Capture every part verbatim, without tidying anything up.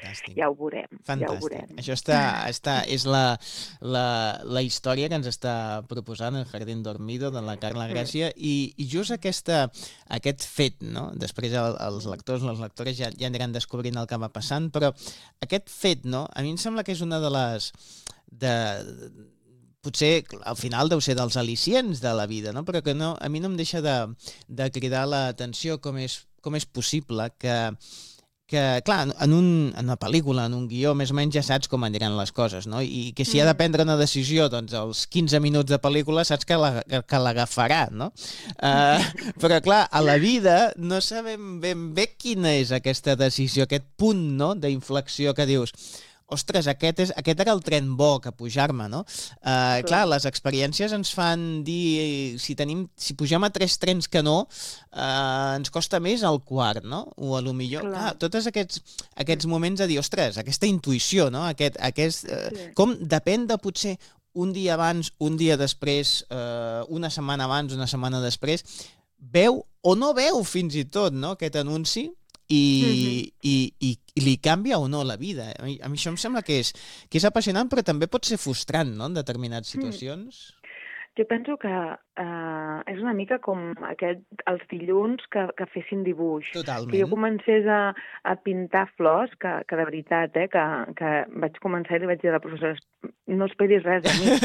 Fantàstic. ja ho veurem, ja ho Fantàstic. veurem. Això està, està, és la, la, la història que ens està proposant el Jardín Dormido de la Carla Gràcia i, i just aquesta, aquest fet, no? Després el, els lectors, les lectores ja, ja aniran descobrint el que va passant, però aquest fet, no? A mi em sembla que és una de les... de potser al final deu ser dels al·licients de la vida, no? Però que no, a mi no em deixa de, de cridar l'atenció com és, com és possible que, que clar, en, un, en una pel·lícula, en un guió, més o menys ja saps com aniran les coses, no? I que si ha de prendre una decisió, doncs als quinze minuts de pel·lícula saps que la, que l'agafarà, no? Uh, però clar, a la vida no sabem ben bé quina és aquesta decisió, aquest punt, no?, d'inflexió que dius... Ostres, aquest, és, aquest era el tren bo que pujar-me, no? Uh, clar, les experiències ens fan dir... Si tenim, si pugem a tres trens que no, uh, ens costa més el quart, no? O a lo millor... Clar, clar tots aquests, aquests moments de dir, ostres, aquesta intuïció, no? Aquest, aquest, uh, sí. Com depèn de potser un dia abans, un dia després, uh, una setmana abans, una setmana després, veu o no veu fins i tot, no?, aquest anunci, i, uh-huh. i, i, i li canvia o no la vida. A mi, a mi això em sembla que és, que és apassionant, però també pot ser frustrant, no?, en determinades situacions. Mm. Jo penso que uh, és una mica com aquest, els dilluns que, que fessin dibuix. Totalment. Que jo comencés a, a pintar flors, que, que de veritat, eh, que, que vaig començar i li vaig dir a la professora, no esperis res de mi.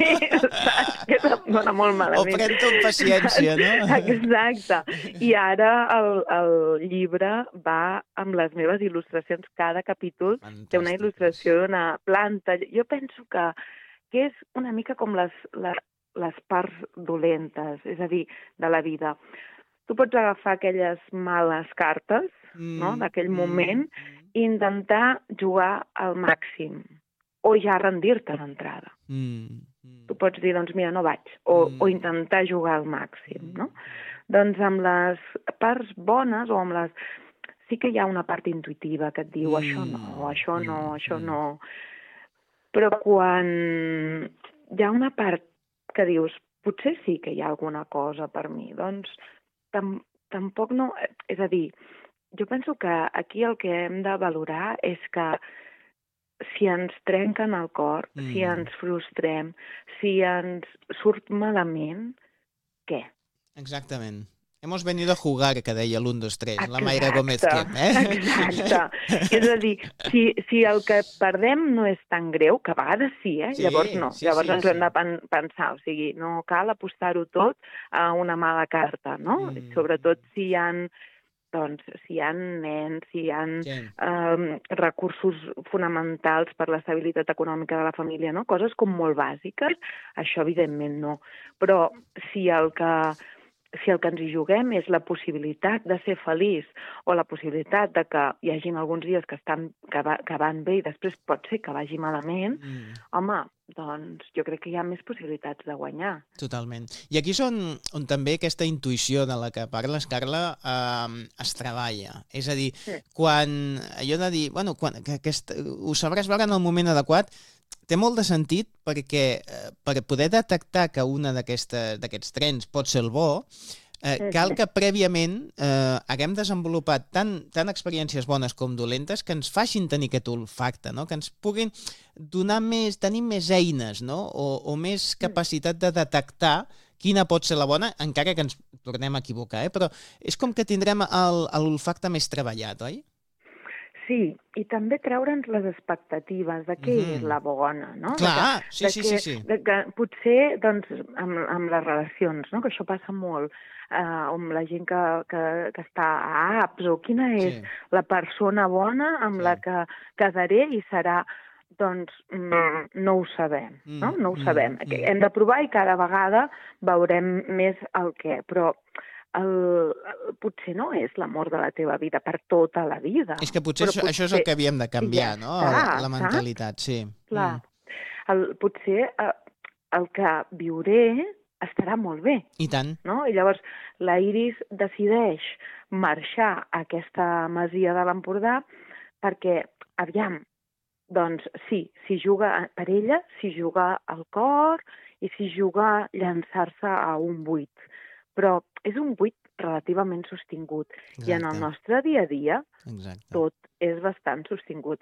Saps? Que em dona molt malament. O pren-t'ho amb paciència, no? Exacte. I ara el, el llibre va amb les meves il·lustracions. Cada capítol Fantàstic. Té una il·lustració d'una planta. Jo penso que, que és una mica com les... les les parts dolentes, és a dir, de la vida. Tu pots agafar aquelles males cartes, mm, no?, d'aquell mm, moment, i intentar jugar al màxim, o ja rendir-te d'entrada. Mm, mm. Tu pots dir, doncs mira, no vaig, o, mm. o intentar jugar al màxim, no? Doncs amb les parts bones, o amb les... Sí que hi ha una part intuïtiva que et diu, mm. això no, això no, mm. això no... Però quan hi ha una part que dius, potser sí que hi ha alguna cosa per mi, doncs tam tampoc no... És a dir, jo penso que aquí el que hem de valorar és que si ens trenquen el cor, mm. si ens frustrem, si ens surt malament, què? Exactament. Hemos venido a jugar, que deia l'un, dos, tres, la Mayra Gómez Kim, eh? Exacte. És a dir, si, si el que perdem no és tan greu, que a vegades sí, eh? Sí, llavors no. Sí, llavors sí, ens ho hem sí. de pen pensar. O sigui, no cal apostar-ho tot a una mala carta, no? Mm. Sobretot si hi ha, doncs, si hi ha nens, si hi ha sí. eh, recursos fonamentals per l'estabilitat econòmica de la família, no? Coses com molt bàsiques, això evidentment no. Però si el que... si el que ens hi juguem és la possibilitat de ser feliç o la possibilitat de que hi hagin alguns dies que, estan, que, va, que van bé i després pot ser que vagi malament, mm. home, doncs jo crec que hi ha més possibilitats de guanyar. Totalment. I aquí és on, on també aquesta intuïció de la que parles, Carla, eh, es treballa. És a dir, sí. quan allò de dir, bueno, quan, que aquest, ho sabràs veure en el moment adequat, té molt de sentit perquè eh, per poder detectar que una d'aquests trens pot ser el bo, eh, cal que prèviament eh, haguem desenvolupat tant, tant experiències bones com dolentes que ens facin tenir aquest olfacte, no? Que ens puguin donar més, tenir més eines, no? o, o més capacitat de detectar quina pot ser la bona, encara que ens tornem a equivocar, eh? Però és com que tindrem l'olfacte més treballat, oi? Sí, i també treure'ns les expectatives de què mm-hmm. és la bona, no? Clar, de que, sí, de sí, que, sí, sí. De que potser, doncs, amb, amb les relacions, no? Que això passa molt, eh, amb la gent que, que, que està a apps, o quina és sí. la persona bona amb sí. la que quedaré i serà, doncs, mm, no ho sabem, no? No ho mm, sabem. Mm, Hem de provar i cada vegada veurem més el què, però... El, el, potser no és l'amor de la teva vida per tota la vida. És que potser, això, potser això és el que havíem de canviar, ja no? Està, la, la mentalitat, saps? sí. Clar. Mm. El, potser el, el que viuré estarà molt bé. I tant. No? I llavors la Iris decideix marxar a aquesta masia de l'Empordà perquè, aviam, doncs sí, s'hi juga per ella, s'hi juga al cor i s'hi juga llançar-se a un buit. Però és un buit relativament sostingut. Exacte. I en el nostre dia a dia Exacte. Tot és bastant sostingut.